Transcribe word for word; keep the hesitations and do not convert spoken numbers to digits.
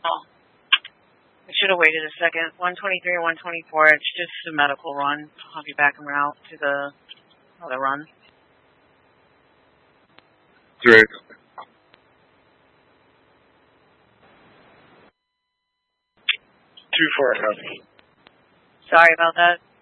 Oh. I should have waited a second. one twenty-three, one twenty-four, it's just a medical run. I'll be back en route to the other run. Great. Too far, copy. Sorry about that.